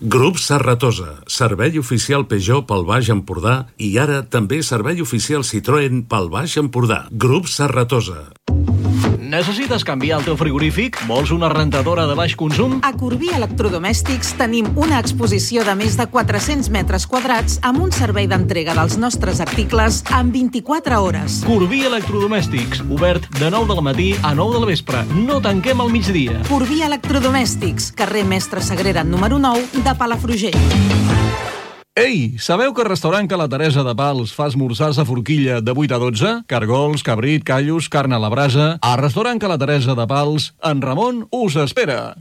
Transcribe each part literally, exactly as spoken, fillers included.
Grup Serratosa, servei oficial Peugeot pel Baix Empordà i ara també servei oficial Citroën pel Baix Empordà. Grup Serratosa. Necessites canviar el teu frigorífic? Vols una rentadora de baix consum? A Corbí Electrodomèstics tenim una exposició de més de quatre-cents metres quadrats amb un servei d'entrega dels nostres articles en vint-i-quatre hores. Corbí Electrodomèstics, obert de nou del matí a nou del vespre. No tanquem al migdia. Corbí Electrodomèstics, carrer Mestre Sagrera número nou de Palafrugell. Ei, sabeu que al restaurant Ca la Teresa de Pals fa esmorzars a forquilla de vuit a dotze? Cargols, cabrit, callos, carn a la brasa... Al restaurant Ca la Teresa de Pals, en Ramon us espera.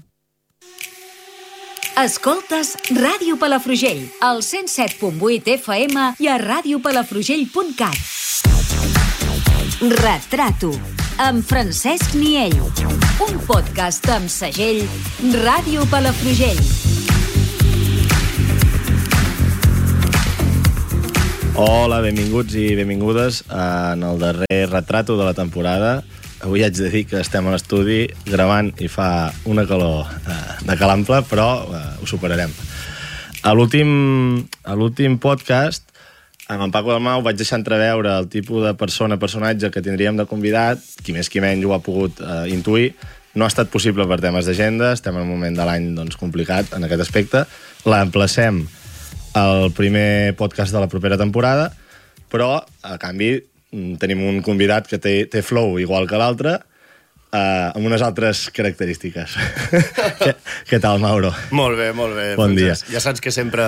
Escoltes Ràdio Palafrugell, al cent set punt vuit F M i a ràdio palafrugell punt cat. Retrato, amb Francesc Niell. Un podcast amb segell Ràdio Palafrugell. Hola, benvinguts i benvingudes en el darrer retrato de la temporada. Avui haig de dir que estem a l'estudi gravant i fa una calor eh, de calample, però eh, ho superarem. A l'últim, a l'últim podcast, amb en Paco Dalmau vaig deixar entreveure el tipus de persona, personatge que tindríem de convidat, qui més qui menys ho ha pogut eh, intuir. No ha estat possible per temes d'agenda, estem en un moment de l'any doncs, complicat en aquest aspecte. L'emplacem el primer podcast de la propera temporada, però, a canvi, tenim un convidat que té, té flow igual que l'altre, eh, amb unes altres característiques. què, què tal, Mauro? Molt bé, molt bé. Bon dia. Ja saps que sempre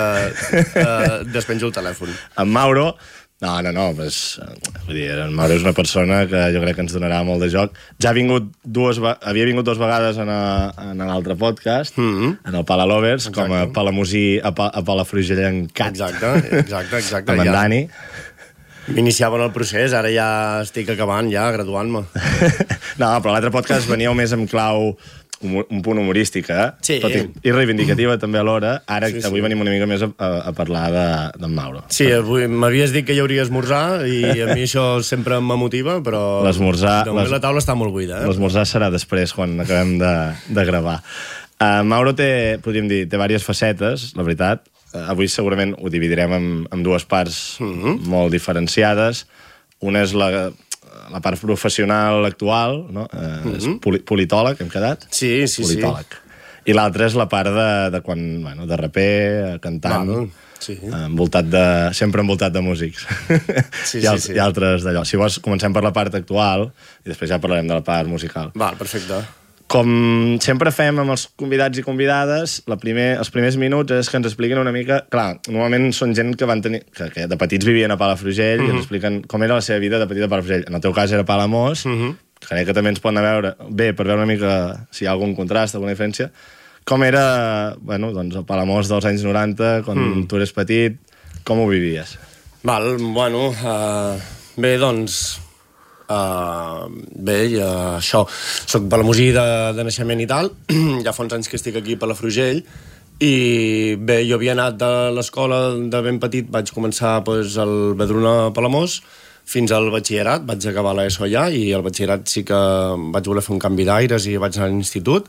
eh, despenjo el telèfon. En Mauro... No, no, no, pues, vull dir, en Mauro és una persona que jo crec que ens donarà molt de joc. Ja ha vingut dues, havia vingut dues vegades en, a, en l'altre podcast, mm-hmm. en el Palalovers, com a palamosí a, pa, a Palafrugellencat. Exacte, exacte, exacte. Amb en ja. Dani. M'iniciava en el procés, ara ja estic acabant, ja, graduant-me. No, però l'altre podcast veníeu més en clau... un punt humorístic, eh? Sí. Tot i, i reivindicativa també alhora. Ara, sí, sí. Avui venim una mica més a, a, a parlar d'en de, Mauro. Sí, avui m'havies dit que hi hauria esmorzar i a mi això sempre m'emotiva, però l'esmorzar, de moment la taula està molt buida. Eh? L'esmorzar serà després, quan acabem de, de gravar. Uh, Mauro té, podríem dir, té diverses facetes, la veritat. Uh, avui segurament ho dividirem en, en dues parts mm-hmm. molt diferenciades. Una és la... la part professional actual, no? Eh, mm-hmm. És poli politòleg, hem quedat? Sí, sí, politòleg. Sí. I l'altra és la part de, de quan, bueno, de raper, cantant, bueno, sí. envoltat de, sempre envoltat de músics. Sí, I, al, sí, sí. I altres d'allò. Si vols, comencem per la part actual i després ja parlarem de la part musical. Val, perfecte. Com sempre fem amb els convidats i convidades, la primer, els primers minuts és que ens expliquin una mica... Clar, normalment són gent que van tenir que, que de petits vivien a Palafrugell mm-hmm. i ens expliquen com era la seva vida de petit a Palafrugell. En el teu cas era Palamós, mm-hmm. crec que també ens poden veure bé per veure una mica si hi ha algun contrast, alguna diferència. Com era, bueno, doncs, el Palamós dels anys noranta, quan mm. tu eres petit, com ho vivies? Val, bueno, uh, bé, doncs... Uh, bé, uh, això soc palamosí de, de naixement i tal. Ja fa uns anys que estic aquí a Palafrugell i bé, jo havia anat de l'escola de ben petit, vaig començar pues, al Vedruna Palamós fins al batxillerat, vaig acabar l'ESO allà i al batxillerat sí que vaig voler fer un canvi d'aires i vaig anar a l'institut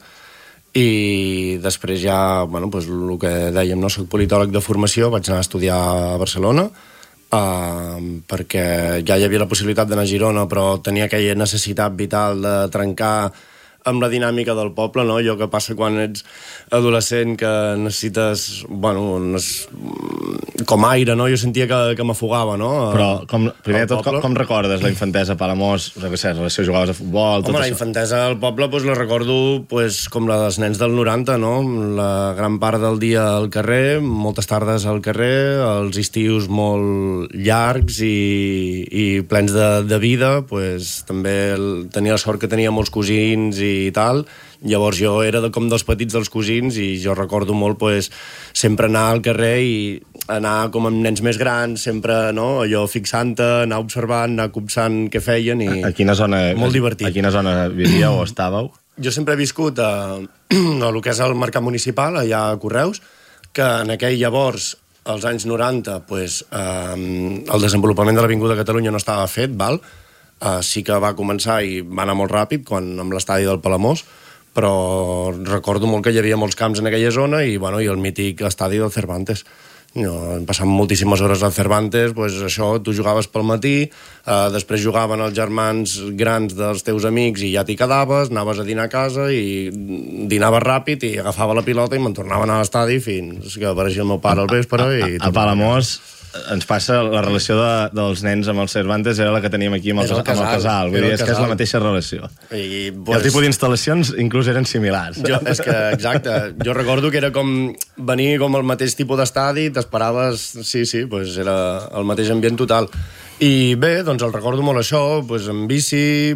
i després ja, bueno, pues, el que dèiem, no? Soc politòleg de formació, vaig anar a estudiar a Barcelona. Uh, perquè ja hi havia la possibilitat d'anar a Girona, però tenia aquella necessitat vital de trencar amb la dinàmica del poble, no? Allò que passa quan ets adolescent, que necessites, bueno, nes... com aire, no? Jo sentia que, que m'afogava, no? Però, com, primer de tot, com, com recordes la infantesa a Palamós? No sé, relació, jugaves a futbol... Home, la infantesa al poble, pues, la recordo pues, com la dels nens del noranta, no? La gran part del dia al carrer, moltes tardes al carrer, els estius molt llargs i, i plens de, de vida, pues, també tenia la sort que tenia molts cosins i i tal, llavors jo era de, com dels petits dels cosins i jo recordo molt pues, sempre anar al carrer i anar com amb nens més grans, sempre no, allò fixant-te, anar observant, anar copsant què feien i a, a quina zona, molt divertit. A quina zona vivíeu o estàveu? Jo sempre he viscut a, a el que és el mercat municipal, allà a Correus, que en aquell llavors, als anys noranta, pues, eh, el desenvolupament de l'Avinguda Catalunya no estava fet, val? Uh, sí que va començar i va anar molt ràpid quan, amb l'estadi del Palamós, però recordo molt que hi havia molts camps en aquella zona i, bueno, i el mític estadi del Cervantes. No, passant moltíssimes hores al Cervantes, pues això, tu jugaves pel matí, eh, després jugaven els germans grans dels teus amics i ja t'hi quedaves, anaves a dinar a casa i dinaves ràpid i agafava la pilota i me'n tornava a anar a l'estadi fins que apareixia el meu pare al vespre. I a Palamós ens passa la relació de, dels nens amb el Cervantes era la que teníem aquí amb el, el, casal, amb el casal. Vull dir, és que és la mateixa relació. I, pues, I el tipus d'instal·lacions inclús eren similars. Jo, és que, exacte, jo recordo que era com venir com el mateix tipus d'estadi, t'esperaves, sí, sí, pues era el mateix ambient total. I bé, doncs el recordo molt això, pues, en bici,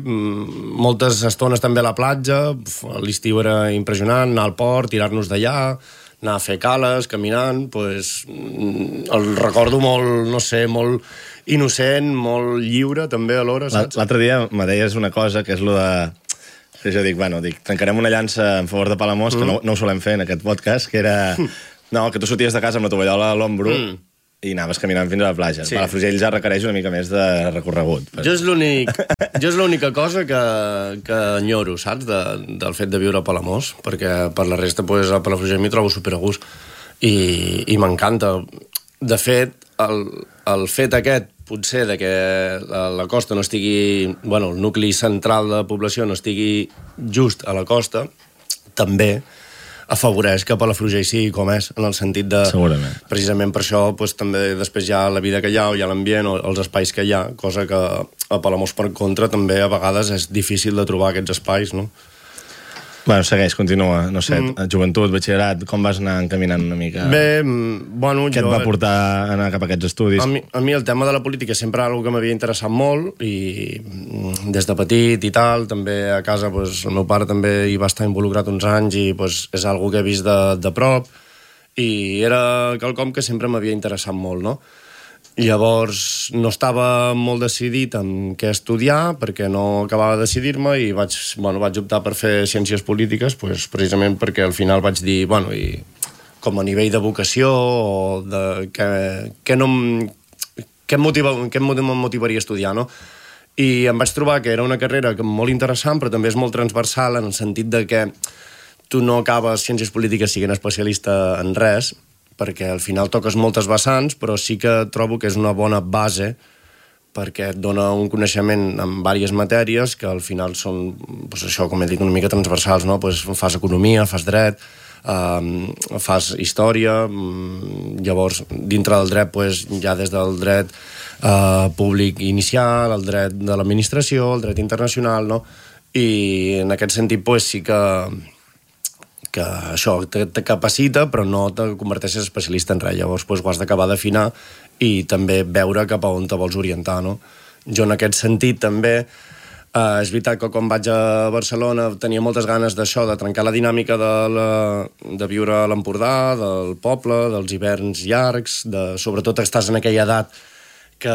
moltes estones també a la platja, l'estiu era impressionant, anar al port, tirar-nos d'allà, anar a fer cales, caminant, pues, el recordo molt, no sé, molt innocent, molt lliure, també, alhora, saps? L'altre dia me deies una cosa, que és lo de... Que jo dic, bueno, dic, trencarem una llança en favor de Palamós, mm. que no, no ho solem fer en aquest podcast, que era... No, que tu sorties de casa amb la tovallola a l'ombro mm. i anaves caminant fins a la platja. Sí. Palafrugell ja requereix una mica més de recorregut. Però... Jo és l'únic, jo és l'única cosa que, que enyoro, saps, de, del fet de viure a Palamós, perquè per la resta, pues, a Palafrugell m'hi trobo superagust i, i m'encanta. De fet, el, el fet aquest, potser, de que la, la costa no estigui... Bueno, el nucli central de la població no estigui just a la costa, també afavoreix que Palafrugell sigui com és, en el sentit de... Segurament. Precisament per això, doncs, també després hi ha la vida que hi ha, o hi ha l'ambient, o els espais que hi ha, cosa que a Palamós, per contra, també a vegades és difícil de trobar aquests espais, no? Bueno, segueix, continua. No sé, mm. joventut, batxillerat, com vas anar encaminant una mica? Bé, bueno... Què et va portar a anar cap a aquests estudis? A mi, a mi el tema de la política sempre era una que m'havia interessat molt i des de petit i tal, també a casa, pues, el meu pare també hi va estar involucrat uns anys i pues, és una que he vist de, de prop i era quelcom que sempre m'havia interessat molt, no? Llavors no estava molt decidit en què estudiar perquè no acabava de decidir-me i vaig, bueno, vaig optar per fer ciències polítiques, pues, precisament perquè al final vaig dir, bueno, i com a nivell de vocació o de què, què, no, què, em motiva, què em motivaria a estudiar, no? I em vaig trobar que era una carrera molt interessant però també és molt transversal en el sentit de que tu no acabes ciències polítiques siguent especialista en res, perquè al final toques moltes vessants, però sí que trobo que és una bona base perquè et dona un coneixement en diverses matèries que al final són, doncs això, com he dit, una mica transversals, no? Pues fas economia, fas dret, eh, fas història, llavors dintre del dret pues, ja des del dret eh, públic inicial, el dret de l'administració, el dret internacional, no? I en aquest sentit pues, sí que que això te, te capacita però no te converteixes especialista en res, llavors pues, ho has d'acabar d'afinar i també veure cap a on te vols orientar, no? Jo en aquest sentit també eh, és veritat que quan vaig a Barcelona tenia moltes ganes d'això, de trencar la dinàmica de, la, de viure a l'Empordà, del poble, dels hiverns llargs, de, sobretot estàs en aquella edat que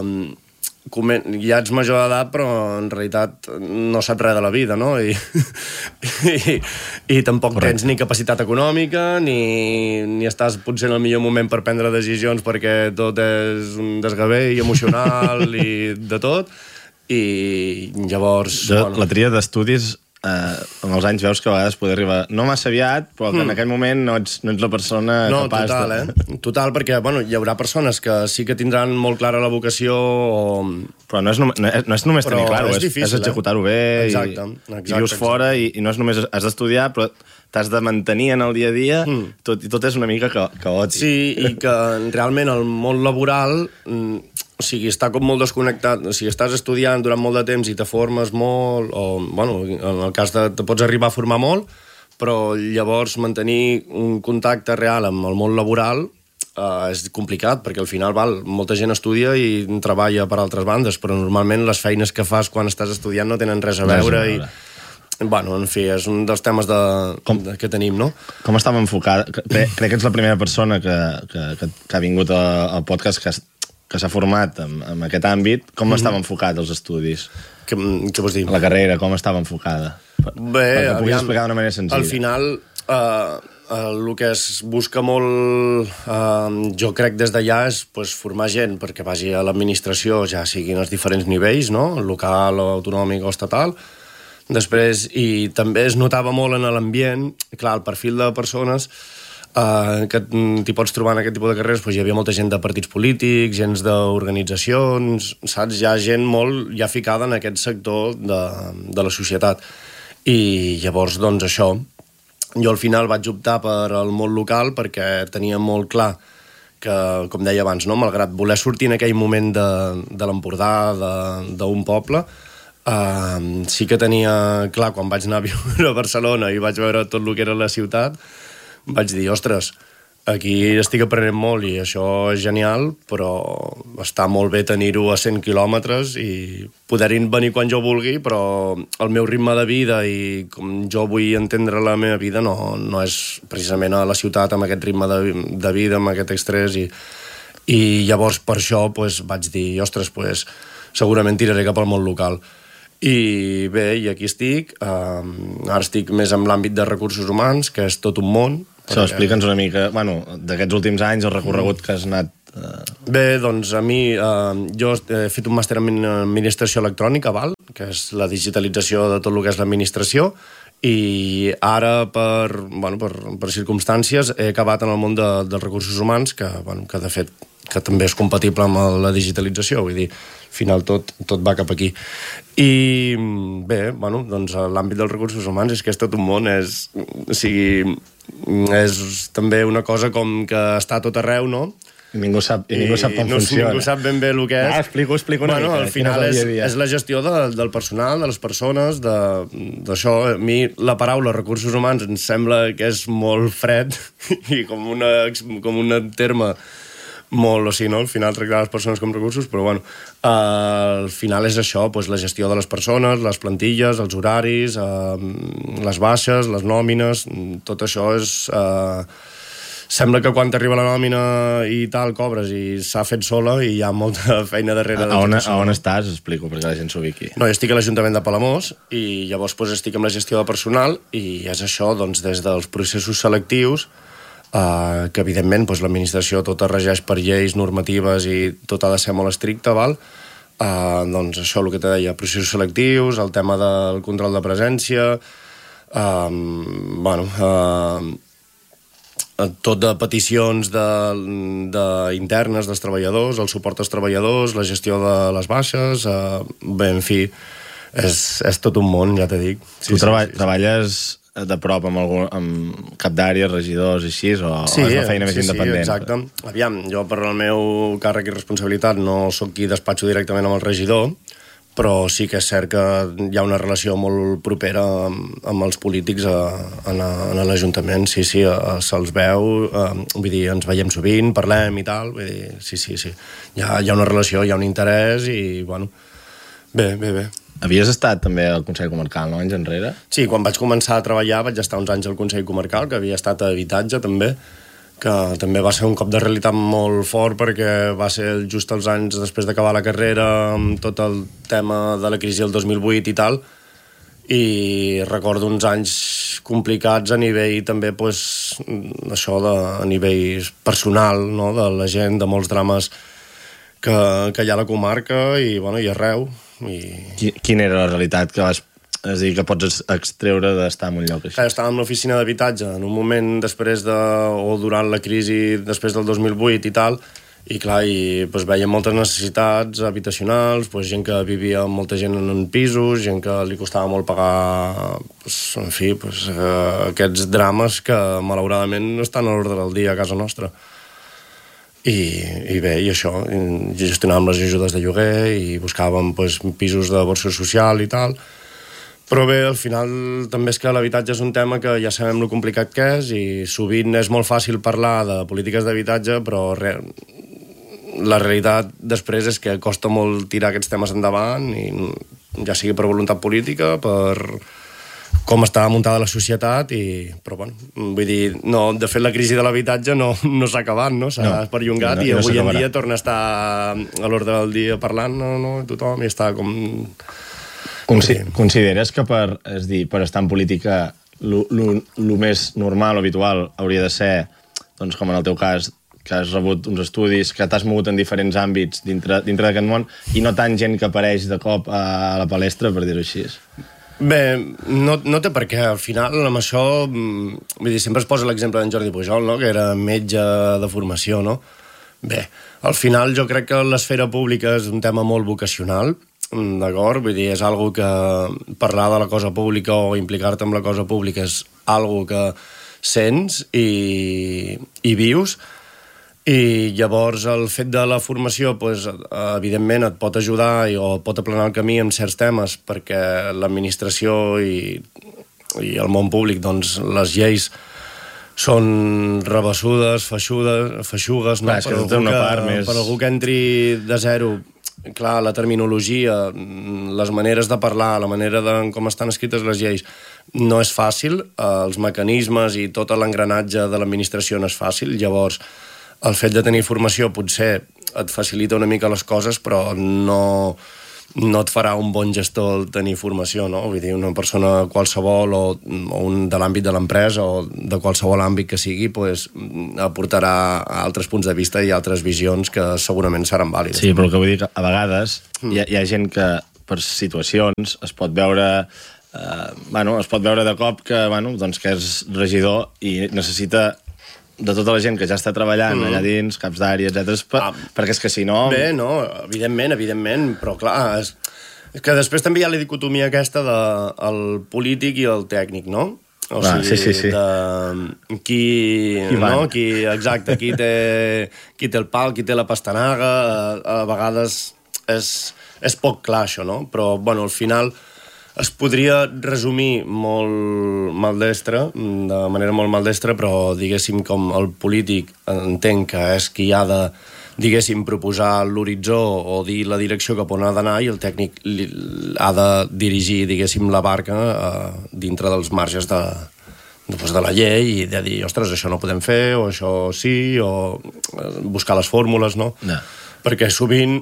ja ets major d'edat però en realitat no saps res de la vida, no? I, i, i tampoc Correcte. Tens ni capacitat econòmica ni, ni estàs potser en el millor moment per prendre decisions perquè tot és un desgavell emocional i de tot i llavors... De, bueno, la tria d'estudis eh, amb els anys veus que a vegades pot arribar no massa aviat, però que mm. en aquell moment no ets, no ets la persona no, capaç total, de... eh? Total, perquè bueno, hi haurà persones que sí que tindran molt clara la vocació o... però no és, no, no és, no és només tenir clar-ho, és, és, és executar-ho bé exacte, i, exacte, i vius fora i, i no és només has d'estudiar però t'has de mantenir en el dia a dia mm. tot, i tot és una mica ca caòtic. Sí, i que realment el món laboral o sigui, està com molt desconnectat, o sigui, estàs estudiant durant molt de temps i te formes molt, o, bueno, en el cas de te pots arribar a formar molt, però llavors mantenir un contacte real amb el món laboral eh, és complicat, perquè al final val, molta gent estudia i treballa per altres bandes, però normalment les feines que fas quan estàs estudiant no tenen res a veure i... Bueno, en fi, és un dels temes de, com, de, que tenim, no? Com estava enfocada? Crec, crec que ets la primera persona que, que, que, que ha vingut al podcast que, que s'ha format en, en aquest àmbit. Com mm-hmm. estava enfocat els estudis? Què, què vols dir? La carrera, com estava enfocada? Bé, perquè puguis explicar d'una manera senzilla. Al final, eh, el que es busca molt, eh, jo crec des d'allà, és pues, formar gent perquè vagi a l'administració, ja siguin els diferents nivells, no? Local, o autonòmic o estatal, Després, i també es notava molt en l'ambient, clar, el perfil de persones eh, que t'hi pots trobar en aquest tipus de carreres, doncs hi havia molta gent de partits polítics, gent d'organitzacions, saps? Hi ha gent molt ja ficada en aquest sector de, de la societat. I llavors, doncs, això, jo al final vaig optar per el món local perquè tenia molt clar que, com deia abans, no? Malgrat voler sortir en aquell moment de, de l'Empordà, d'un poble, Uh, sí que tenia clar, quan vaig anar a viure a Barcelona i vaig veure tot el que era la ciutat, vaig dir, ostres, aquí estic aprenent molt i això és genial, però està molt bé tenir-ho a cent quilòmetres i poder-hi venir quan jo vulgui, però el meu ritme de vida i com jo vull entendre la meva vida no, no és precisament a la ciutat amb aquest ritme de, de vida, amb aquest estrès, i, i llavors per això pues, vaig dir, ostres, pues, segurament tiraré cap al món local. I bé, i aquí estic. Um, ara estic més en l'àmbit de recursos humans, que és tot un món. Això, explica'ns una mica, bueno, d'aquests últims anys, el recorregut que has anat... Uh... Bé, doncs a mi, uh, jo he fet un màster en administració electrònica, val? Que és la digitalització de tot el que és l'administració, i ara, per, bueno, per, per circumstàncies, he acabat en el món de, dels recursos humans, que, bueno, que de fet que també és compatible amb la digitalització, vull dir, al final tot, tot va cap aquí. I bé, bueno, doncs l'àmbit dels recursos humans és que és tot un món, és, o sigui, és també una cosa com que està a tot arreu, no? I ningú sap, i ningú sap com no, funciona. Ningú sap ben bé el que és. Ah, explico, explico una bueno, mica. Al final és, és la gestió de, del personal, de les persones, d'això. A mi la paraula recursos humans em sembla que és molt fred i com, una, com un terme molt, o sigui, no? Al final tractar les persones com recursos, però bueno, uh, al final és això, doncs, la gestió de les persones, les plantilles, els horaris, uh, les baixes, les nòmines, tot això és... Uh, sembla que quan t'arriba la nòmina i tal, cobres i s'ha fet sola i hi ha molta feina darrere. A, a, on, a on estàs? Explico, perquè la gent s'ubiqui. No, jo estic a l'Ajuntament de Palamós i llavors doncs, estic amb la gestió de personal i és això, doncs, des dels processos selectius, Uh, que evidentment doncs, l'administració tot es regeix per lleis, normatives i tot ha de ser molt estricte, val? Uh, doncs això, el que te deia, processos selectius, el tema del control de presència, uh, bueno, uh, tot de peticions de, de internes dels treballadors, el suport als treballadors, la gestió de les baixes, uh, bé, en fi, és, és tot un món, ja t'he dit. Sí, tu sí, treball, sí, sí. treballes de prop amb, algun, amb cap d'àrea, regidors i així, o, sí, o és la feina més sí, independent? Sí, exacte. Aviam, jo per el meu càrrec i responsabilitat no sóc qui despatxo directament amb el regidor, però sí que és cert que hi ha una relació molt propera amb, amb els polítics a, a, a l'Ajuntament, sí, sí, se'ls veu, a, vull dir, ens veiem sovint, parlem i tal, vull dir, sí, sí, sí. Hi ha, hi ha una relació, hi ha un interès i, bueno, bé, bé, bé. Havies estat també al Consell Comarcal, no?, anys enrere? Sí, quan vaig començar a treballar vaig estar uns anys al Consell Comarcal, que havia estat a habitatge també, que també va ser un cop de realitat molt fort perquè va ser just els anys després d'acabar la carrera amb tot el tema de la crisi del dos mil vuit i tal, i recordo uns anys complicats a nivell també, pues, això de, a nivell personal, no?, de la gent, de molts drames que, que hi ha a la comarca i, bueno, i arreu. I... Quina era la realitat que vas, és a dir, que pots extreure d'estar en un lloc així? Estàvem en l'oficina d'habitatge en un moment després de, o durant la crisi després del dos mil vuit i tal, i clar, i, pues, veiem moltes necessitats habitacionals, pues, gent que vivia amb molta gent en pisos, gent que li costava molt pagar, pues, en fi, pues, eh, aquests drames que malauradament no estan a l'ordre del dia a casa nostra. I, i bé, i això, gestionàvem les ajudes de lloguer i buscàvem, pues, pisos de borsa social i tal, però bé, al final també és que l'habitatge és un tema que ja sabem lo complicat que és i sovint és molt fàcil parlar de polítiques d'habitatge, però re... la realitat després és que costa molt tirar aquests temes endavant, i ja sigui per voluntat política, per com està muntada la societat, i, però bueno, vull dir, no, de fet la crisi de l'habitatge no, no s'ha acabat, no? S'ha no, perllongat no, no, i avui no en dia torna a estar a l'ordre del dia parlant, no, no, tothom, i està com... Consi Consideres que per, és dir, per estar en política el més normal o habitual hauria de ser, doncs com en el teu cas, que has rebut uns estudis, que t'has mogut en diferents àmbits dintre, dintre d'aquest món, i no tant gent que apareix de cop a la palestra, per dir-ho així? Bé, no, no té per què. Al final, amb això, vull dir, sempre es posa l'exemple d'en Jordi Pujol, no?, que era metge de formació, no? Bé, al final jo crec que l'esfera pública és un tema molt vocacional, d'acord? Vull dir, és algo que parlar de la cosa pública o implicar-te amb la cosa pública és algo que sents i, i vius, i llavors el fet de la formació, pues, evidentment et pot ajudar i, o et pot aplanar el camí en certs temes, perquè l'administració i, i el món públic, doncs, les lleis són rebessudes, feixudes, feixugues, no? Clar, per, algú que, més... per algú que entri de zero. Clar, la terminologia, les maneres de parlar, la manera de com estan escrites les lleis, no és fàcil. Els mecanismes i tot l'engranatge de l'administració no és fàcil. Llavors, el fet de tenir formació potser et facilita una mica les coses, però no, no et farà un bon gestor tenir formació, no? Vull dir, una persona qualsevol o, o un de l'àmbit de l'empresa o de qualsevol àmbit que sigui, pues, aportarà altres punts de vista i altres visions que segurament seran vàlides. Sí, però el que vull dir que a vegades mm. hi, ha, hi ha gent que per situacions es pot veure eh, bueno, es pot veure de cop que, bueno, doncs que és regidor i necessita de tota la gent que ja està treballant mm. allà dins, caps d'àrea, etcètera, per, ah, perquè és que si no... Bé, no, evidentment, evidentment, però clar, és, és que després també hi ha la dicotomia aquesta del de, polític i el tècnic, no? O ah, sigui, sí, sí, sí. de qui... qui no? Qui, exacte, qui té, qui té el pal, qui té la pastanaga, a, a vegades és, és poc clar això, no? Però, bueno, al final es podria resumir molt maldestre, de manera molt maldestra, però diguéssim com el polític entenc que és qui ha de, diguéssim, proposar l'horitzó o dir la direcció cap on ha d'anar, i el tècnic ha de dirigir, diguéssim, la barca eh, dintre dels marges de, doncs, de la llei i de dir, ostres, això no podem fer, o això sí, o buscar les fórmules, no? No. Perquè sovint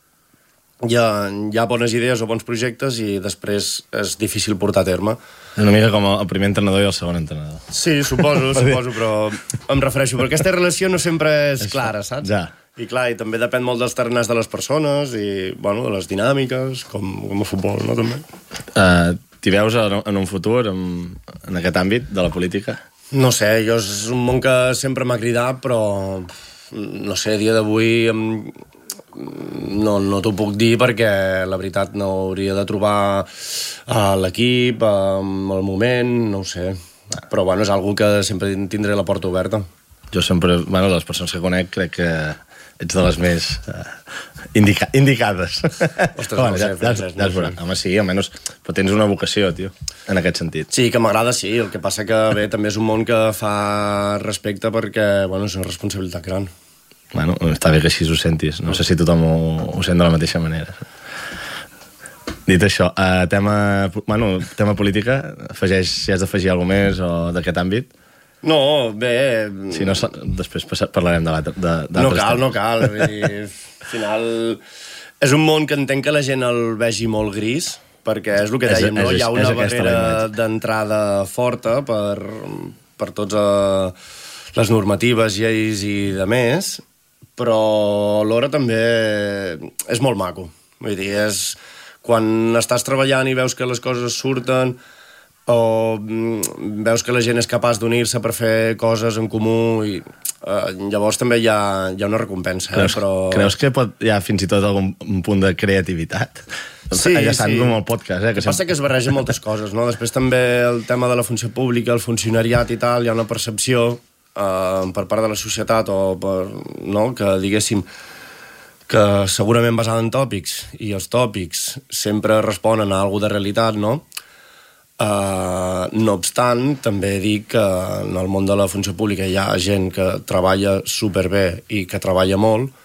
Hi ha, hi ha bones idees o bons projectes i després és difícil portar a terme. És una mica com el primer entrenador i el segon entrenador. Sí, suposo, suposo, però em refereixo, perquè aquesta relació no sempre és clara, saps? Ja. I clar, i també depèn molt dels tarannars de les persones i, bueno, de les dinàmiques, com, com a futbol, no, també? Uh, T'hi veus en un futur, en, en aquest àmbit de la política? No sé, jo és un món que sempre m'ha cridat, però, no sé, a dia d'avui... Em... No, no t'ho puc dir perquè la veritat no hauria de trobar a l'equip, al moment, no ho sé. Però bueno, és algo que sempre tindré la porta oberta. Jo sempre, bueno, de les persones que conec, crec que ets de les més uh, indica indicades. Ostres, bueno, no ja, sé, ja, Francesc, ja es veurà. Home, sí, almenys, però tens una vocació, tio, en aquest sentit. Sí, que m'agrada, sí. El que passa que, bé, també és un món que fa respecte perquè, bueno, és una responsabilitat gran. Bueno, està bé que així ho sentis. No sé si tothom ho, ho sent de la mateixa manera. Dit això, uh, tema, bueno, tema política, afegeix, si has d'afegir alguna més o d'aquest àmbit? No, bé... Si no, després parlarem de l'altre. De, no cal, no cal. Vull dir, al final, és un món que entenc que la gent el vegi molt gris, perquè és el que dèiem, és, no? És, Hi ha una barrera d'entrada forta per, per tots uh, les normatives, lleis i de més, però alhora també és molt maco. Vull dir, és quan estàs treballant i veus que les coses surten o veus que la gent és capaç d'unir-se per fer coses en comú i eh, llavors també hi ha, hi ha una recompensa. Creus, eh, però... creus que pot, hi ha fins i tot algun punt de creativitat? Sí, Allaçant sí. com el podcast. Eh, que passa sempre... que es barregen moltes coses, no? Després també el tema de la funció pública, el funcionariat i tal, hi ha una percepció Uh, per part de la societat o per, no, que diguéssim que segurament basada en tòpics i els tòpics sempre responen a alguna de realitat, no? Uh, no obstant, també dic que en el món de la funció pública hi ha gent que treballa superbé i que treballa molt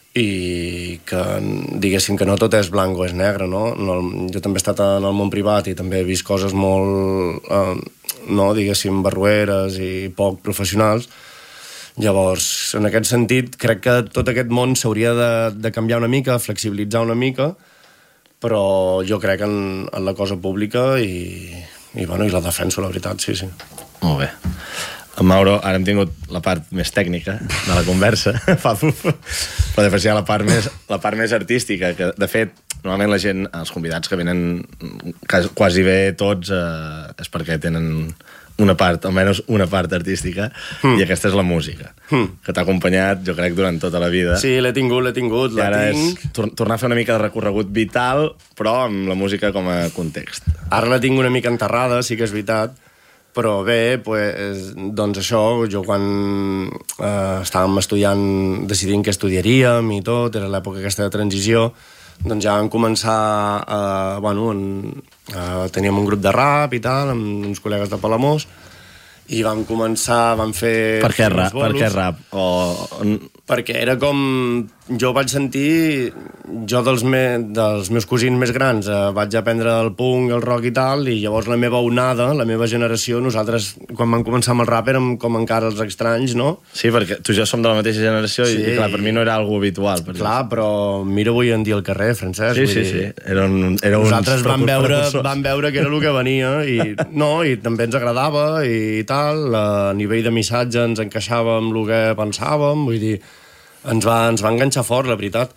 i que, diguéssim, que no tot és blanc o és negre, no? Jo també he estat en el món privat i també he vist coses molt... Uh, no, diguéssim, barrueres i poc professionals. Llavors, en aquest sentit, crec que tot aquest món s'hauria de, de canviar una mica, flexibilitzar una mica, però jo crec en, en la cosa pública i, i, bueno, i la defenso, la veritat, sí, sí. Molt bé. En Mauro, ara hem tingut la part més tècnica de la conversa, però després hi ha la part més, la part més artística, que, de fet, normalment la gent, els convidats que venen quasi bé tots, eh, és perquè tenen una part, almenys una part artística, mm. i aquesta és la música, mm. que t'ha acompanyat, jo crec, durant tota la vida. Sí, l'he tingut, l'he tingut, I la ara tinc. és tor tornar a fer una mica de recorregut vital, però amb la música com a context. Ara la tinc una mica enterrada, sí que és veritat, però bé, pues, doncs això, jo quan eh, estàvem estudiant, decidint què estudiaríem i tot, era l'època aquesta de transició, doncs ja vam començar a... Bueno, en, a, teníem un grup de rap i tal, amb uns col·legues de Palamós, i vam començar, vam fer... Per què rap? Per què rap? O... Perquè era com... Jo vaig sentir... Jo dels, me, dels meus cosins més grans eh, vaig aprendre el punk, el rock i tal, i llavors la meva onada, la meva generació, nosaltres, quan vam començar amb el rap, érem com encara els estranys, no? Sí, perquè tu i jo som de la mateixa generació sí. i, clar, per mi no era algo habitual. Per clar, però mira avui en dia al carrer, Francesc. Sí, sí, sí. Era un, era nosaltres vam veure, vam veure que era el que venia, i, no, i també ens agradava, i tal, a nivell de missatge ens encaixava amb el que pensàvem, vull dir, ens va, ens va enganxar fort, la veritat.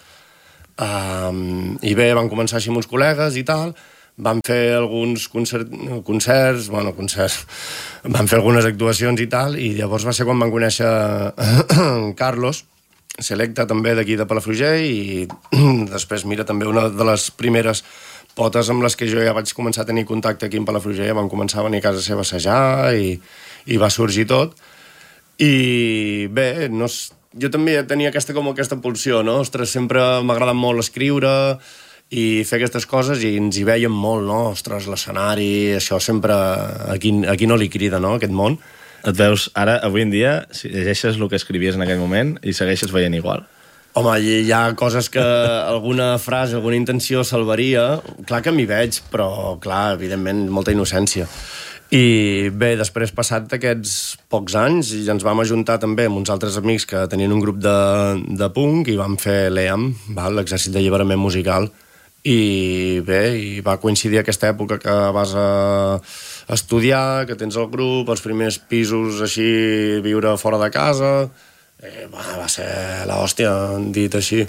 Um, I bé, vam començar així amb uns col·legues i tal, vam fer alguns concert, concerts, bueno, concerts, vam fer algunes actuacions i tal, i llavors va ser quan vam conèixer en Carlos, Selecta també d'aquí de Palafrugell, i després, mira, també una de les primeres potes amb les que jo ja vaig començar a tenir contacte aquí en Palafrugell, vam començar a venir a casa seva a assajar, i, i va sorgir tot. I bé, no sé, jo també tenia aquesta, com aquesta pulsió, no? Ostres, sempre m'ha agradat molt escriure i fer aquestes coses, i ens hi veiem molt, no? Ostres, l'escenari, això sempre... A qui, a qui no li crida, no?, aquest món. Et veus, ara, avui en dia, si llegeixes el que escrivies en aquell moment i segueixes veient igual? Home, hi ha coses que alguna frase, alguna intenció salvaria. Clar que m'hi veig, però, clar, evidentment, molta innocència. I bé, després, passat aquests pocs anys, ja ens vam ajuntar també amb uns altres amics que tenien un grup de, de punk, i vam fer l'E A M, l'exèrcit d'alliberament musical, i bé, i va coincidir aquesta època que vas a estudiar, que tens el grup, els primers pisos així, viure fora de casa, eh, va, va ser l'hòstia, dit així.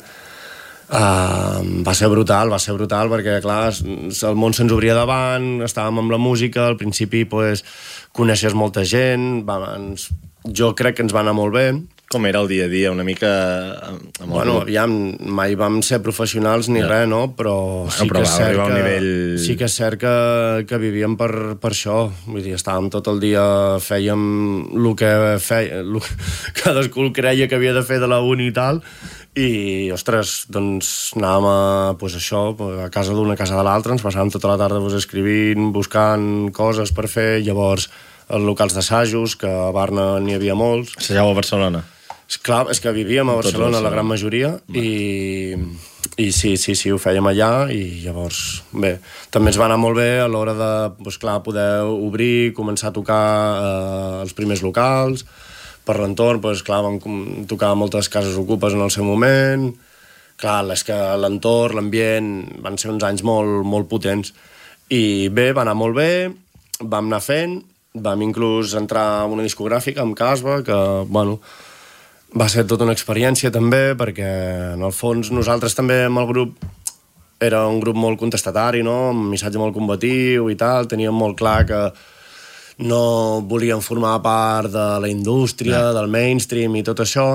Uh, va ser brutal, va ser brutal, perquè, clar, el món se'ns obria davant, estàvem amb la música, al principi, pues, coneixes molta gent, va, ens, jo crec que ens va anar molt bé. Com era el dia a dia, una mica... Amb bueno, aviam, mai vam ser professionals ni ja. res, no? Però, bueno, sí, però que és cert que, nivell... sí que és cert que, que vivíem per, per això. Vull dir, estàvem tot el dia, fèiem el que feia... El, cadascú creia que havia de fer de la uni i tal, i, ostres, doncs anàvem a, pues, això, a casa d'una, a casa de l'altra, ens passàvem tota la tarda pues, escrivint, buscant coses per fer, llavors els locals d'assajos, que a Barna n'hi havia molts. Assajau a Barcelona? Clar, és que vivíem a Barcelona, la gran majoria, i, i sí, sí, sí, ho fèiem allà, i llavors, bé, també ens va anar molt bé a l'hora de, doncs clar, poder obrir, començar a tocar eh, els primers locals, per l'entorn, doncs clar, vam tocar moltes cases ocupes en el seu moment, clar, és que l'entorn, l'ambient, van ser uns anys molt, molt potents, i bé, va anar molt bé, vam anar fent, vam inclús entrar a una discogràfica amb Casba, que, bueno, va ser tota una experiència també, perquè en el fons nosaltres també amb el grup era un grup molt contestatari, no? Amb un missatge molt combatiu i tal, teníem molt clar que no volíem formar part de la indústria, yeah. del mainstream i tot això.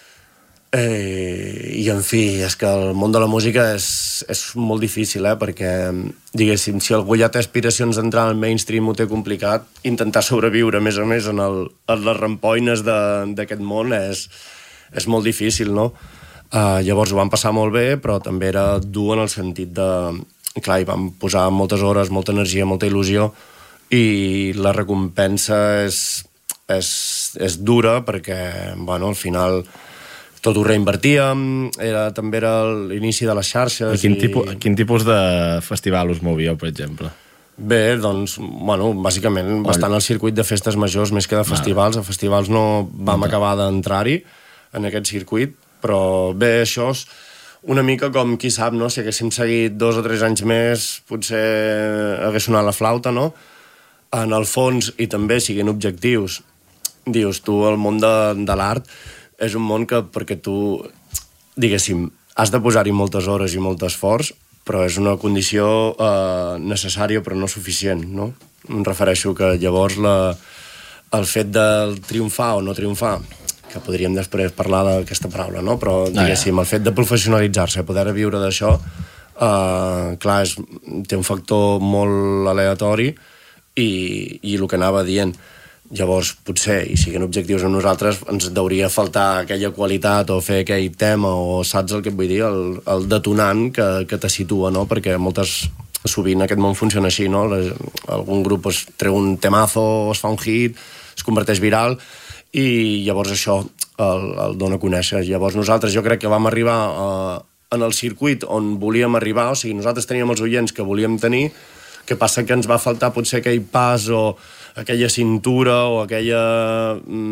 Eh, I, en fi, és que el món de la música és, és molt difícil, eh? Perquè, diguéssim, si algú ja té aspiracions d'entrar al mainstream ho té complicat, intentar sobreviure, a més a més, en, el, en les rampoines d'aquest món és, és molt difícil, no? Uh, llavors ho vam passar molt bé, però també era dur en el sentit de... Clar, hi vam posar moltes hores, molta energia, molta il·lusió, i la recompensa és, és, és dura, perquè, bueno, al final... tot ho reinvertíem, era, també era l'inici de les xarxes. A quin, i... tipus, quin tipus de festival us movíeu, per exemple? Bé, doncs, bueno, bàsicament Oi. bastant el circuit de festes majors més que de festivals. A festivals no vam no. acabar d'entrar-hi en aquest circuit, però bé, això és una mica com, qui sap, no? Si haguéssim seguit dos o tres anys més, potser hagués sonat la flauta, no? En el fons, i també siguent objectius, dius tu, el món de, de l'art és un món que, perquè tu, diguéssim, has de posar-hi moltes hores i molt esforç, però és una condició eh, necessària però no suficient, no? Em refereixo que llavors la, el fet del triomfar o no triomfar, que podríem després parlar d'aquesta paraula, no? Però diguéssim, el fet de professionalitzar-se, poder viure d'això, eh, clar, és, té un factor molt aleatori i, i el que anava dient, llavors potser, i siguin objectius amb nosaltres, ens hauria faltar aquella qualitat o fer aquell tema o saps el que et vull dir, el, el detonant que, que te situa, no? Perquè moltes sovint aquest món funciona així, no? Les, algun grup es treu un temazo, es fa un hit, es converteix viral i llavors això el, el dona a conèixer. Llavors nosaltres jo crec que vam arribar a, en el circuit on volíem arribar, o sigui, nosaltres teníem els oients que volíem tenir, que passa que ens va faltar potser aquell pas o aquella cintura o aquella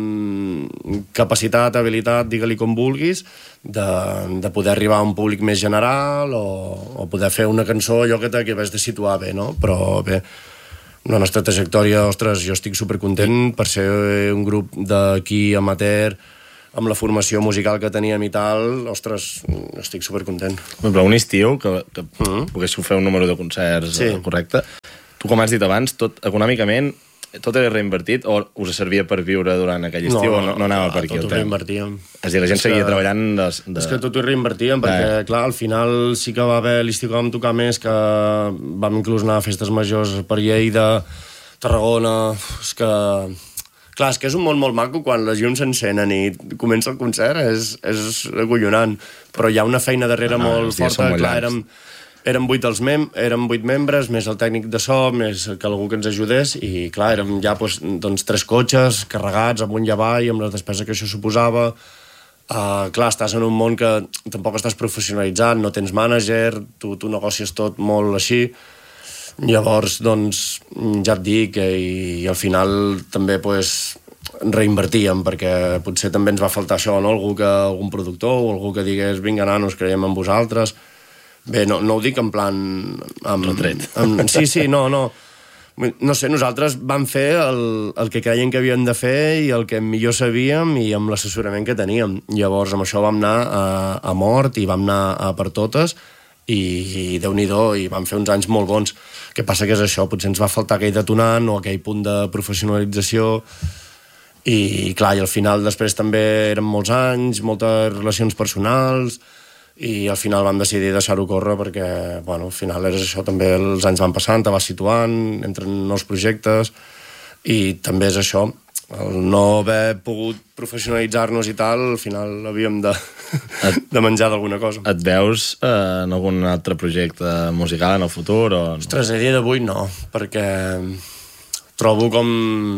mm, capacitat, habilitat, digue-li com vulguis, de, de poder arribar a un públic més general o, o poder fer una cançó allò que t'acabes de situar bé, no? Però bé, la nostra trajectòria, ostres, jo estic supercontent per ser un grup d'aquí amateur, amb la formació musical que teníem i tal, ostres, estic supercontent. Però un estiu, que, que mm-hmm. poguéssiu fer un número de concerts sí. correcte, tu, com has dit abans, tot econòmicament, tot era reinvertit o us servia per viure durant aquell estiu no, o no, no anava no, per aquí? Tot ho reinvertíem. És a dir, la gent és seguia que, treballant... De, de... És que tot ho reinvertíem, perquè, eh. clar, al final sí que va haver l'estiu que vam tocar més, que vam inclús anar a festes majors per Lleida, Tarragona... És que... Clar, és que és un món molt maco quan les llums s'encenen i comença el concert, és, és acollonant, però hi ha una feina darrere no, molt forta, molt clar, érem... Érem vuit, els mem érem vuit membres, més el tècnic de so, més que algú que ens ajudés, i clar, érem ja doncs, doncs, tres cotxes carregats amunt i avall, amb la despesa que això suposava. Uh, clar, estàs en un món que tampoc estàs professionalitzat, no tens mànager, tu, tu negocies tot molt així. Llavors, doncs, ja et dic, i, i al final també pues, reinvertíem, perquè potser també ens va faltar això, no? Algú que, algun productor o algú que digués, vinga, nanos, creiem en vosaltres. Bé, no, no ho dic en plan... Amb, retret. Amb, sí, sí, no, no. No sé, nosaltres vam fer el, el que creiem que havíem de fer i el que millor sabíem i amb l'assessorament que teníem. Llavors, amb això vam anar a, a mort i vam anar a per totes i, i Déu-n'hi-do, i vam fer uns anys molt bons. El que passa que és això, potser ens va faltar aquell detonant o aquell punt de professionalització i, clar, i al final després també eren molts anys, moltes relacions personals... i al final vam decidir deixar-ho córrer perquè, bueno, al final és això, també els anys van passant, te vas situant, entren nous projectes i també és això, el no haver pogut professionalitzar-nos i tal, al final havíem de, de menjar d'alguna cosa. Et veus eh, en algun altre projecte musical en el futur? O... Ostres, a dia d'avui no, perquè trobo com...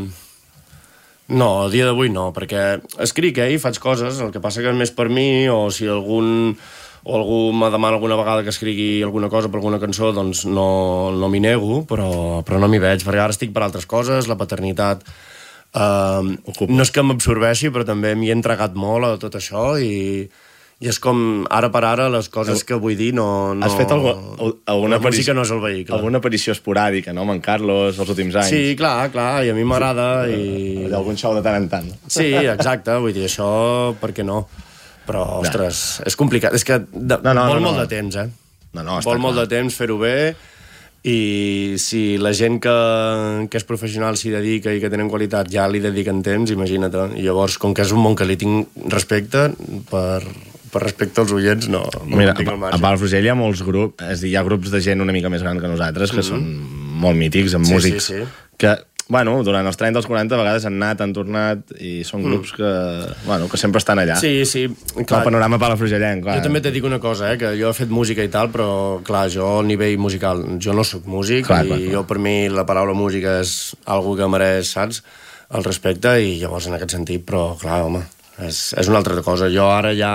No, a dia d'avui no, perquè escric, eh, i faig coses, el que passa que és més per mi, o si algun... o algú me demana alguna vegada que escrigui alguna cosa per alguna cançó, doncs no, no m'hi nego, però, però no m'hi veig, perquè ara estic per altres coses, la paternitat eh, no és que m'absorbeixi, però també m'hi he entregat molt a tot això i, i és com ara per ara les coses que vull dir no... no... Has fet algo, alguna, aparició, no és el vehicle. alguna aparició esporàdica, no?, amb en Carlos els últims anys. Sí, clar, clar, i a mi m'agrada sí. i... Algun show de tant en tant. Sí, exacte, vull dir, això, per què no? Però, ostres, no. és complicat. És que de, no, no, vol no, molt no. de temps, eh? No, no, vol molt clar. de temps fer-ho bé i si la gent que, que és professional s'hi dedica i que tenen qualitat ja li dediquen temps, imagina't. I llavors, com que és un món que li tinc respecte, per, per respecte als oients, no, no Mira, tinc al marge. A Palafrugell hi ha molts grups, és dir, hi ha grups de gent una mica més gran que nosaltres, que mm-hmm. són molt mítics, amb sí, músics, sí, sí. que... Bueno, durant els trenta, els quaranta, a vegades han anat, han tornat, i són grups que, bueno, que sempre estan allà. Sí, sí. Clar, el panorama palafrugellenc, clar. Jo també t'he dit una cosa, eh, que jo he fet música i tal, però, clar, jo a nivell musical, jo no sóc músic, clar, i clar, clar. jo, per mi, la paraula música és algo que mereix, saps?, el respecte, i llavors, en aquest sentit, però, clar, home, és, és una altra cosa. Jo ara ja...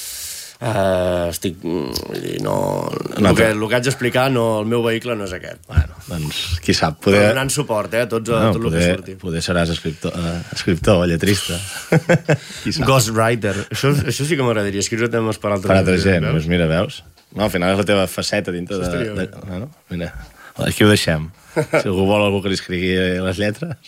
Uh, estic... No, no, el, que, el que haig d'explicar, no, el meu vehicle no és aquest. Bueno, doncs, qui sap. Poder... Però donant suport, eh, a tots, no, tot poder, el que surti. Poder seràs escriptor, uh, escriptor o lletrista. Ghostwriter. Això, això sí que m'agradaria, escriure temes per altra, per altra gent. gent. Doncs mira, veus? No, al final és la teva faceta dintre de... Estaria de... Bueno, mira, aquí ho deixem. Si algú vol algú que li escrigui les lletres.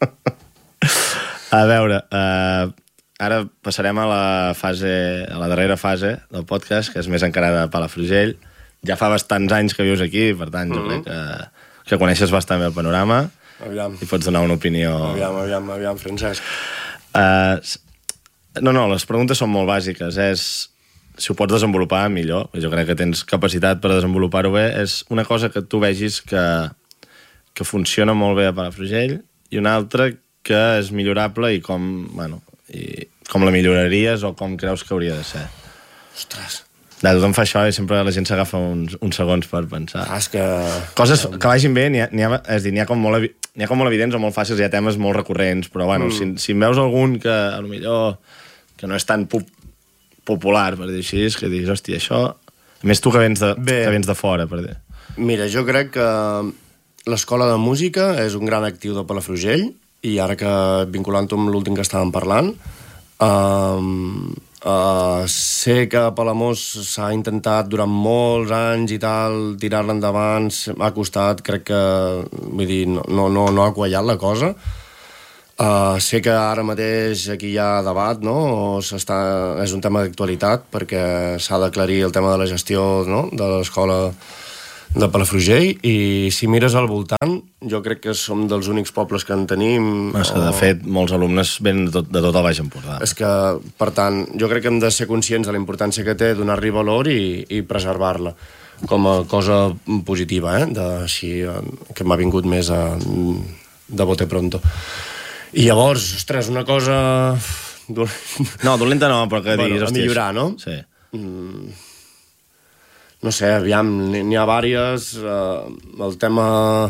A veure... Uh, Ara passarem a la fase, a la darrera fase del podcast, que és més encarada a Palafrugell. ja fa bastants anys que vius aquí, per tant, jo crec que, que coneixes bastant bé el panorama Aviam. i pots donar una opinió... Aviam, aviam, aviam, Francesc. Uh, no, no, les preguntes són molt bàsiques. És si ho pots desenvolupar millor. Jo crec que tens capacitat per desenvolupar-ho bé. És una cosa que tu vegis que, que funciona molt bé a Palafrugell i una altra que és millorable i com, bueno, i com la milloraries o com creus que hauria de ser. Ostres. De tothom fa això i sempre la gent s'agafa uns, uns segons per pensar. Ah, és que... Coses que vagin bé, n'hi ha, n'hi ha, és dir, n'hi ha com molt... N'hi ha com molt evidents o molt fàcils, hi ha temes molt recurrents, però bueno, mm. si, si en veus algun que a lo millor que no és tan pop, popular, per dir així, és que diguis, hòstia, això... A més, tu que vens de, que vens de fora, per dir. Mira, jo crec que l'escola de música és un gran actiu de Palafrugell, i ara que vinculant-ho amb l'últim que estàvem parlant, um, uh, sé que a Palamós s'ha intentat durant molts anys i tal tirar-la endavant, m'ha costat, crec que vull dir, no, no, no ha quallat la cosa. Uh, sé que ara mateix aquí hi ha debat, no? O s'està, és un tema d'actualitat perquè s'ha d'aclarir el tema de la gestió, no? De l'escola de Palafrugell, i si mires al voltant jo crec que som dels únics pobles que en tenim. És que, de fet, molts alumnes venen de tot, de tot el Baix Empordà. És que, per tant, jo crec que hem de ser conscients de la importància que té donar-li valor i, i preservar-la com a cosa positiva, eh? De, així, que m'ha vingut més a, de bote pronto. I llavors, ostres, una cosa... No, dolenta no, però que bueno, diguis... A millorar, no? Sí. Mm, no sé, aviam, n'hi ha vàries. Uh, el tema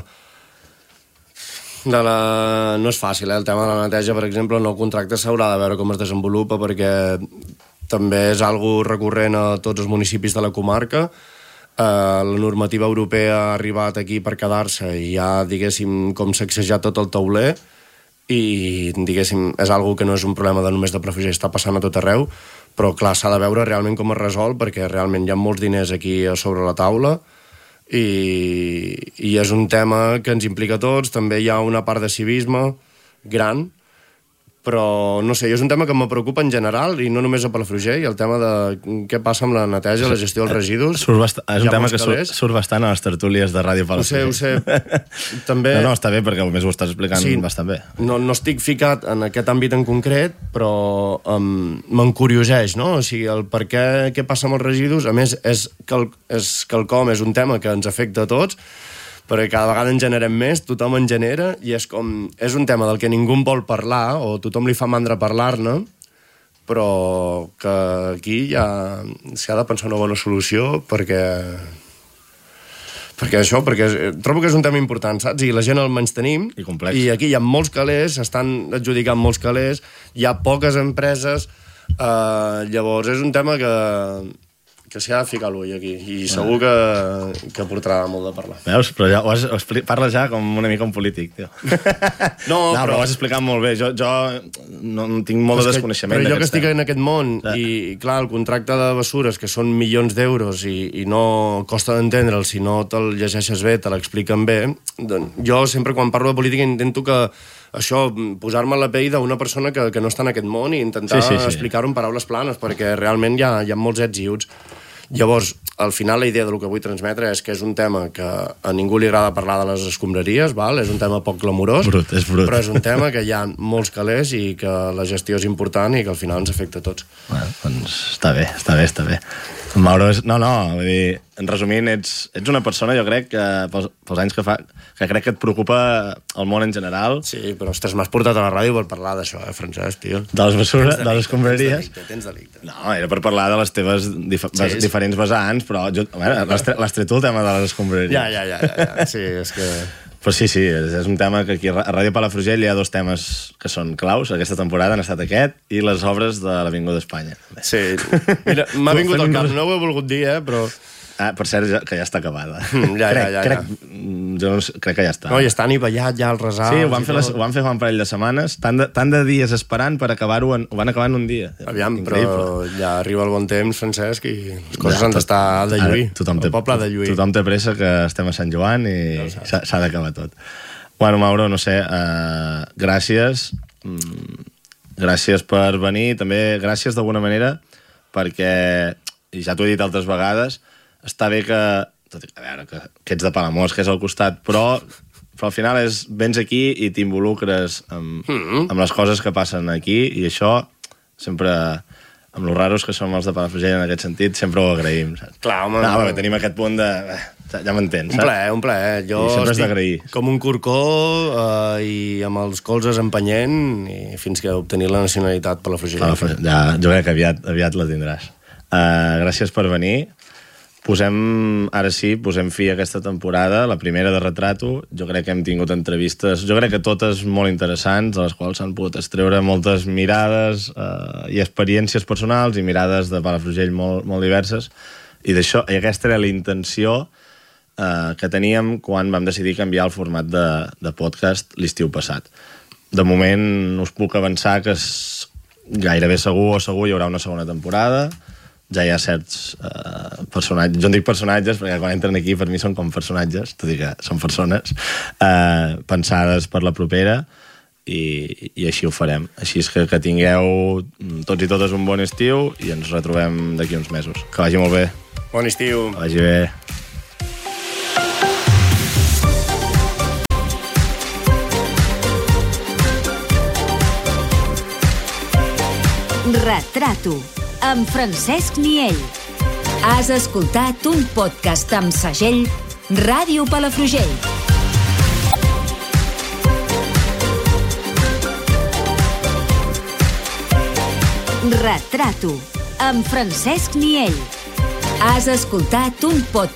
de la... No és fàcil, eh? El tema de la neteja, per exemple, el nou contracte s'haurà de veure com es desenvolupa, perquè també és algo recurrent a tots els municipis de la comarca. Uh, la normativa europea ha arribat aquí per quedar-se i ja, diguéssim, com sacsejat tot el tauler, i, diguéssim, és algo que no és un problema de només de Palafrugell, està passant a tot arreu, però, clar, s'ha de veure realment com es resol, perquè realment hi ha molts diners aquí a sobre la taula i, i és un tema que ens implica a tots. També hi ha una part de civisme gran, però, no sé, és un tema que me preocupa en general, i no només a Palafrugell, el tema de què passa amb la neteja, la gestió dels residus. Surt bast... És un tema que surt, surt bastant a les tertúlies de Ràdio Palafrugell. Ho sé, ho sé. També... No, no, està bé, perquè a més ho estàs explicant sí, bastant bé. No, no estic ficat en aquest àmbit en concret, però um, m'encurioseix, no? O sigui, el per què, què passa amb els residus, a més, és, quel, és quelcom, és un tema que ens afecta a tots, perquè cada vegada en generem més, tothom en genera, i és com... És un tema del que ningú en vol parlar, o tothom li fa mandra parlar-ne, però que aquí ja s'ha de pensar una bona solució, perquè... Perquè això, perquè trobo que és un tema important, saps? I la gent el menys-tenim. I complex. I aquí hi ha molts calés, s'estan adjudicant molts calés, hi ha poques empreses, eh, llavors és un tema que... que s'hi ha de ficar l'ull aquí, i segur que, que portarà molt de parlar. Veus? Però ja ho has, ho expli... parla ja com una mica un polític, tio. No, no però... però ho has explicat molt bé. Jo, jo no, no tinc molt de desconeixement. Però jo que estic tema. en aquest món, ja. i clar, el contracte de bessures, que són milions d'euros, i, i no costa d'entendre'l, si no te'l llegeixes bé, te l'expliquen bé, doncs jo sempre quan parlo de política intento que això, posar-me a la pell d'una persona que, que no està en aquest món i intentar sí, sí, sí. explicar-ho en paraules planes, perquè realment hi ha, hi ha molts ets i uts. Llavors, al final la idea del que vull transmetre és que és un tema que a ningú li agrada parlar de les escombraries, val? És un tema poc glamurós, brut, és brut. Però és un tema que hi ha molts calés i que la gestió és important i que al final ens afecta a tots. Bueno, doncs està bé, està bé, està bé. Mauro, és... no, no, vull dir, en resumint, ets, ets una persona, jo crec, que pels, pels anys que fa, que crec que et preocupa el món en general. Sí, però, ostres, m'has portat a la ràdio per parlar d'això, eh, Francesc, tio. De les bessures, de les escombraries. Tens delicte, tens delicte. No, era per parlar de les teves dif sí, sí. diferents vessants, però jo, a veure, l'has tret tu el tema de les escombraries. Ja, ja, ja, ja, ja. Sí, és que... Però sí, sí, és, és un tema que aquí a Ràdio Palafrugell hi ha dos temes que són claus. Aquesta temporada han estat aquest i les obres de l'Avinguda d'Espanya. Sí, mira, m'ha vingut al cap, no ho he volgut dir, eh, però... Ah, per cert, que ja està acabada. Mm, ja, crec, ja, ja, crec, ja. Jo no sé, crec que ja està. No, i està anivellat ja el resalt. Sí, ho van, fer les, ho van fer fa un parell de setmanes, tant de, tant de dies esperant per acabar-ho, ho van acabar en un dia. Aviam, increïble. Però ja arriba el bon temps, Francesc, i les coses ja, han d'estar de lluir. Tothom té, el poble ha de lluir. Tothom té pressa que estem a Sant Joan i ja s'ha d'acabar tot. Bueno, Mauro, no sé, uh, gràcies. Mm, gràcies per venir. També gràcies d'alguna manera perquè, i ja t'ho he dit altres vegades, està bé que... Tot i que, a veure, que, que ets de Palamós, que és al costat, però, però al final és, vens aquí i t'involucres amb, mm-hmm. amb les coses que passen aquí, i això sempre... amb los raros que som els de Palafrugell en aquest sentit, sempre ho agraïm, saps? Clar, home... No, perquè tenim aquest punt de... Ja m'entens, saps? Un plaer, un plaer. Jo I sempre has d'agrair. Com un corcó eh, i amb els colzes empenyent i fins que obtenir la nacionalitat palafrugellana. Ja, jo crec que aviat, aviat la tindràs. Uh, gràcies per venir. Posem, ara sí, posem fi a aquesta temporada, la primera de Retrato. Jo crec que hem tingut entrevistes, jo crec que totes molt interessants, de les quals s'han pogut extreure moltes mirades eh, i experiències personals i mirades de Palafrugell molt, molt diverses. I d'això, i aquesta era la intenció eh, que teníem quan vam decidir canviar el format de, de podcast l'estiu passat. De moment us puc avançar que és gairebé segur o segur hi haurà una segona temporada. Ja hi ha certs eh, personatges, jo en dic personatges perquè quan entren aquí per mi són com personatges, tot i que són persones, eh, pensades per la propera, i, i així ho farem. Així és que, que tingueu tots i totes un bon estiu i ens retrobem d'aquí uns mesos. Que vagi molt bé. Bon estiu. Que vagi bé. Retrato, amb Francesc Niell. Has escoltat un podcast amb segell Ràdio Palafrugell. Retrato, amb Francesc Niell. Has escoltat un podcast